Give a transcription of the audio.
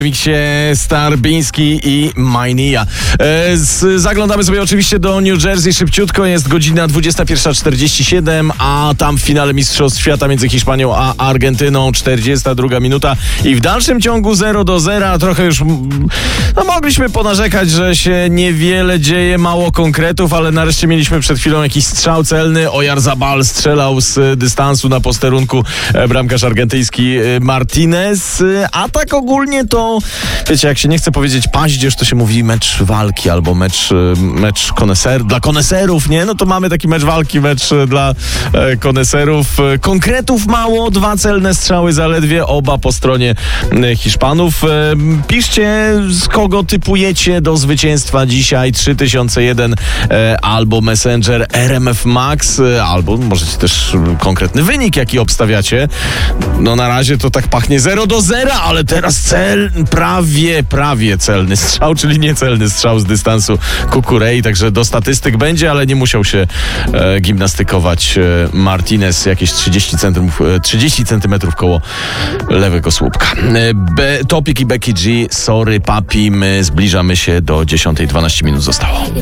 W miksie Starbiński i Majnia. Zaglądamy sobie oczywiście do New Jersey szybciutko. Jest godzina 21:47, a tam w finale Mistrzostw Świata między Hiszpanią a Argentyną 42 minuta i w dalszym ciągu 0-0. Trochę już mogliśmy ponarzekać, że się niewiele dzieje, mało konkretów, ale nareszcie mieliśmy przed chwilą jakiś strzał celny. Oyarzabal strzelał z dystansu na posterunku bramkarz argentyński Martinez. A tak ogólnie to wiecie, jak się nie chce powiedzieć paździerz, to się mówi mecz walki albo mecz dla koneserów, nie? No to mamy taki mecz walki, mecz dla koneserów. Konkretów mało, 2 celne strzały zaledwie, oba po stronie Hiszpanów. Piszcie, z kogo typujecie do zwycięstwa dzisiaj. 3001 albo Messenger RMF Max, albo możecie też konkretny wynik, jaki obstawiacie. No na razie to tak pachnie 0-0, ale teraz prawie celny strzał, czyli niecelny strzał z dystansu Kukurei, także do statystyk będzie, ale nie musiał się gimnastykować Martinez, jakieś 30 centymetrów koło lewego słupka. Topik i Becky G, sorry papi, my zbliżamy się do 10:12 minut zostało.